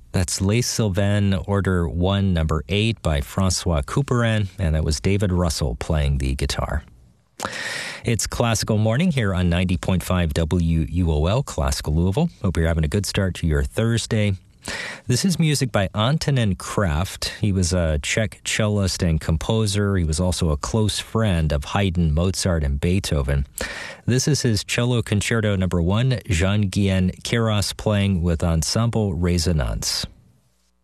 That's Les Sylvains Order 1, number 8 by Francois Couperin, and that was David Russell playing the guitar. It's Classical Morning here on 90.5 WUOL, Classical Louisville. Hope you're having a good start to your Thursday. This is music by Antonín Kraft. He was a Czech cellist and composer. He was also a close friend of Haydn, Mozart, and Beethoven. This is his Cello Concerto number 1, Jean-Guyen Queyras playing with Ensemble Résonance.